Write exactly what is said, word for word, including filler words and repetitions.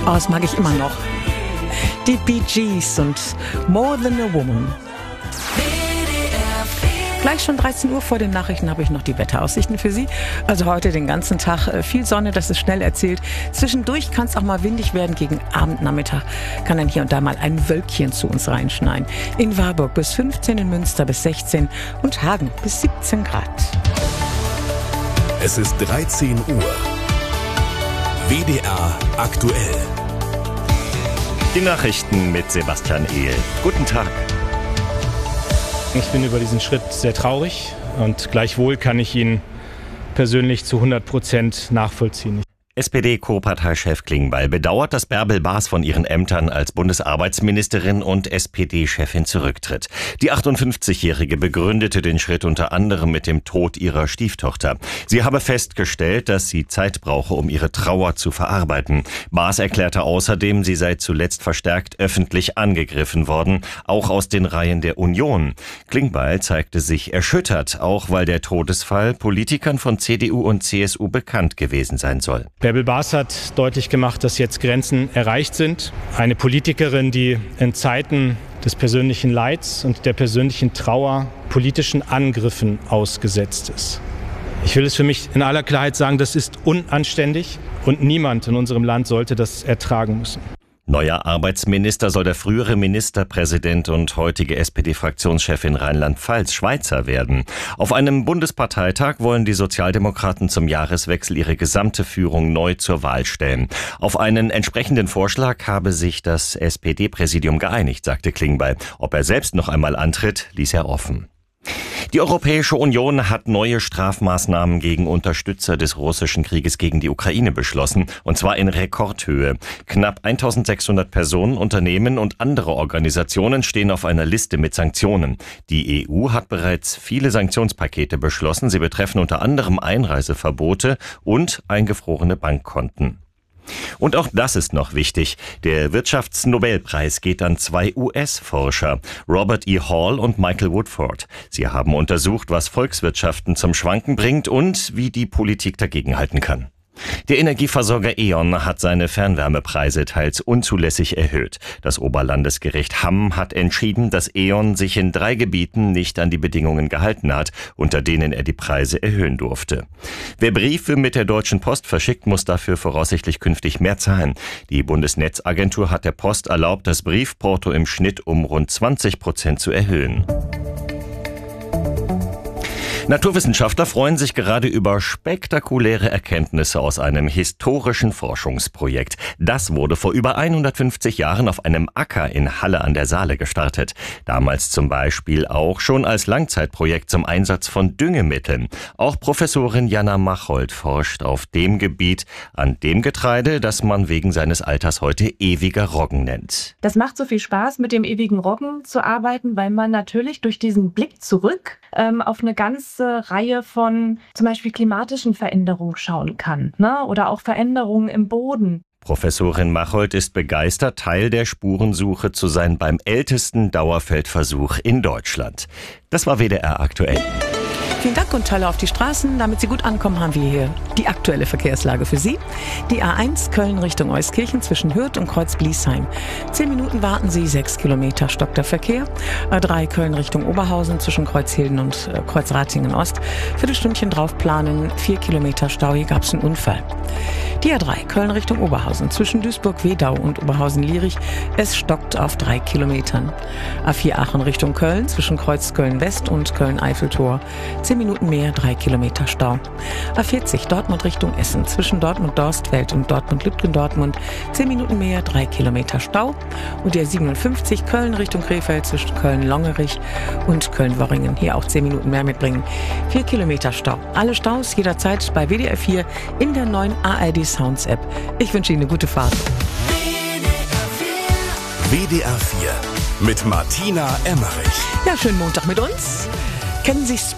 Oh, das mag ich immer noch. Die Bee Gees und More Than a Woman. Gleich schon dreizehn Uhr vor den Nachrichten habe ich noch die Wetteraussichten für Sie. Also heute den ganzen Tag viel Sonne, das ist schnell erzählt. Zwischendurch kann es auch mal windig werden. Gegen Abendnachmittag kann dann hier und da mal ein Wölkchen zu uns reinschneien. In Warburg bis fünfzehn, in Münster bis sechzehn und Hagen bis siebzehn Grad. Es ist dreizehn Uhr. W D R aktuell. Die Nachrichten mit Sebastian Ehl. Guten Tag. Ich bin über diesen Schritt sehr traurig und gleichwohl kann ich ihn persönlich zu hundert Prozent nachvollziehen. S P D-Co-Parteichef Klingbeil bedauert, dass Bärbel Baas von ihren Ämtern als Bundesarbeitsministerin und S P D-Chefin zurücktritt. Die achtundfünfzigjährige begründete den Schritt unter anderem mit dem Tod ihrer Stieftochter. Sie habe festgestellt, dass sie Zeit brauche, um ihre Trauer zu verarbeiten. Baas erklärte außerdem, sie sei zuletzt verstärkt öffentlich angegriffen worden, auch aus den Reihen der Union. Klingbeil zeigte sich erschüttert, auch weil der Todesfall Politikern von C D U und C S U bekannt gewesen sein soll. Bärbel Baas hat deutlich gemacht, dass jetzt Grenzen erreicht sind. Eine Politikerin, die in Zeiten des persönlichen Leids und der persönlichen Trauer politischen Angriffen ausgesetzt ist. Ich will es für mich in aller Klarheit sagen, das ist unanständig und niemand in unserem Land sollte das ertragen müssen. Neuer Arbeitsminister soll der frühere Ministerpräsident und heutige S P D-Fraktionschefin Rheinland-Pfalz Schweizer werden. Auf einem Bundesparteitag wollen die Sozialdemokraten zum Jahreswechsel ihre gesamte Führung neu zur Wahl stellen. Auf einen entsprechenden Vorschlag habe sich das S P D-Präsidium geeinigt, sagte Klingbeil. Ob er selbst noch einmal antritt, ließ er offen. Die Europäische Union hat neue Strafmaßnahmen gegen Unterstützer des russischen Krieges gegen die Ukraine beschlossen, und zwar in Rekordhöhe. Knapp eintausendsechshundert Personen, Unternehmen und andere Organisationen stehen auf einer Liste mit Sanktionen. Die E U hat bereits viele Sanktionspakete beschlossen. Sie betreffen unter anderem Einreiseverbote und eingefrorene Bankkonten. Und auch das ist noch wichtig. Der Wirtschaftsnobelpreis geht an zwei U S-Forscher, Robert E. Hall und Michael Woodford. Sie haben untersucht, was Volkswirtschaften zum Schwanken bringt und wie die Politik dagegenhalten kann. Der Energieversorger E.ON hat seine Fernwärmepreise teils unzulässig erhöht. Das Oberlandesgericht Hamm hat entschieden, dass E.ON sich in drei Gebieten nicht an die Bedingungen gehalten hat, unter denen er die Preise erhöhen durfte. Wer Briefe mit der Deutschen Post verschickt, muss dafür voraussichtlich künftig mehr zahlen. Die Bundesnetzagentur hat der Post erlaubt, das Briefporto im Schnitt um rund zwanzig Prozent zu erhöhen. Naturwissenschaftler freuen sich gerade über spektakuläre Erkenntnisse aus einem historischen Forschungsprojekt. Das wurde vor über hundertfünfzig Jahren auf einem Acker in Halle an der Saale gestartet. Damals zum Beispiel auch schon als Langzeitprojekt zum Einsatz von Düngemitteln. Auch Professorin Jana Machold forscht auf dem Gebiet an dem Getreide, das man wegen seines Alters heute ewiger Roggen nennt. Das macht so viel Spaß, mit dem ewigen Roggen zu arbeiten, weil man natürlich durch diesen Blick zurück ähm, auf eine ganz Reihe von zum Beispiel klimatischen Veränderungen schauen kann, ne? Oder auch Veränderungen im Boden. Professorin Machold ist begeistert, Teil der Spurensuche zu sein beim ältesten Dauerfeldversuch in Deutschland. Das war W D R aktuell. Vielen Dank und Tolle auf die Straßen. Damit Sie gut ankommen, haben wir hier die aktuelle Verkehrslage für Sie. Die A eins Köln Richtung Euskirchen zwischen Hürth und Kreuz-Bliesheim. Zehn Minuten warten Sie, sechs Kilometer stockt der Verkehr. A drei Köln Richtung Oberhausen zwischen Kreuzhilden und äh, Kreuzratingen Ost. Viertelstündchen drauf planen, vier Kilometer Stau, hier gab es einen Unfall. Die A drei Köln Richtung Oberhausen zwischen Duisburg-Wedau und Oberhausen-Lierich. Es stockt auf drei Kilometern. A vier Aachen Richtung Köln zwischen Kreuz Köln-West und Köln-Eiffeltor. Zehn Minuten mehr, drei Kilometer Stau. A vierzig Dortmund Richtung Essen zwischen Dortmund-Dorstfeld und Dortmund-Lübken-Dortmund. Zehn Minuten mehr, drei Kilometer Stau. Und der siebenundfünfzig Köln Richtung Krefeld zwischen Köln-Longerich und Köln-Worringen. Hier auch zehn Minuten mehr mitbringen. Vier Kilometer Stau. Alle Staus jederzeit bei W D R vier in der neuen A R D Sounds App. Ich wünsche Ihnen eine gute Fahrt. W D R vier mit Martina Emmerich. Ja, schönen Montag mit uns. Kennen Sie